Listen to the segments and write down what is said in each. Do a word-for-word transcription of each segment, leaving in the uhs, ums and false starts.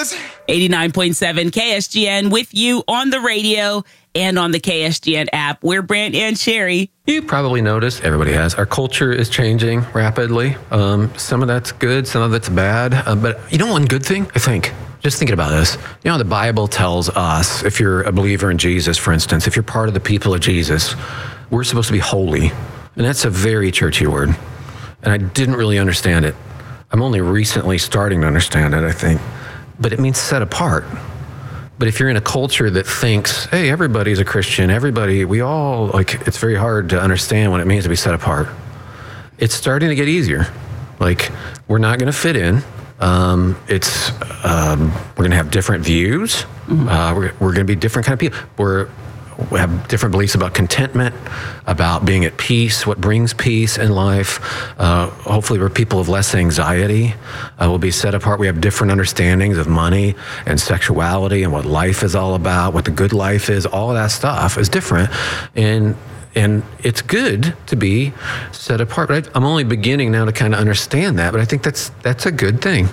eighty-nine point seven K S G N with you on the radio and on the K S G N app. We're Brant and Sherry. You probably noticed, everybody has, our culture is changing rapidly. Um, some of that's good, some of it's bad. Uh, but you know one good thing, I think? Just thinking about this. You know, the Bible tells us, if you're a believer in Jesus, for instance, if you're part of the people of Jesus, we're supposed to be holy. And that's a very churchy word. And I didn't really understand it. I'm only recently starting to understand it, I think. But it means set apart. But if you're in a culture that thinks, hey, everybody's a Christian, everybody, we all, like, it's very hard to understand what it means to be set apart. It's starting to get easier. Like, we're not going to fit in. Um, it's, um, we're going to have different views. Mm-hmm. Uh, we're we're going to be different kind of people. We're, we have different beliefs about contentment, about being at peace, what brings peace in life. Uh, hopefully we're people of less anxiety. Uh, we'll be set apart. We have different understandings of money and sexuality and what life is all about, what the good life is. All of that stuff is different. And And it's good to be set apart. But I'm only beginning now to kind of understand that, but I think that's that's a good thing.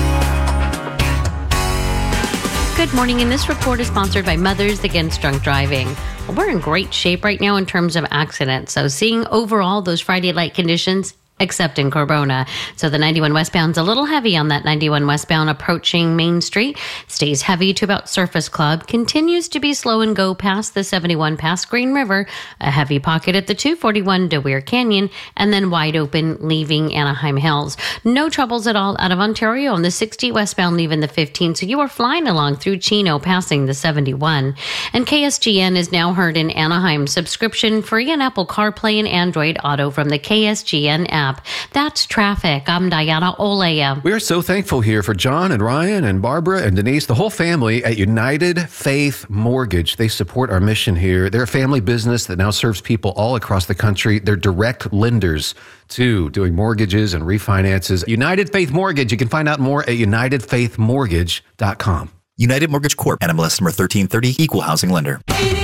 Good morning, and this report is sponsored by Mothers Against Drunk Driving. Well, we're in great shape right now in terms of accidents. So seeing overall those Friday light conditions, except in Corona. So the ninety-one westbound's a little heavy on that ninety-one westbound approaching Main Street. Stays heavy to about Surface Club. Continues to be slow and go past the seventy-one past Green River. A heavy pocket at the two forty-one to Weir Canyon. And then wide open leaving Anaheim Hills. No troubles at all out of Ontario on the sixty westbound leaving the fifteen. So you are flying along through Chino passing the seventy-one. And K S G N is now heard in Anaheim. Subscription free in Apple CarPlay and Android Auto from the K S G N app. That's traffic. I'm Diana Olea. We are so thankful here for John and Ryan and Barbara and Denise, the whole family at United Faith Mortgage. They support our mission here. They're a family business that now serves people all across the country. They're direct lenders too, doing mortgages and refinances. United Faith Mortgage. You can find out more at united faith mortgage dot com. United Mortgage Corp. N M L S number thirteen thirty, Equal Housing Lender.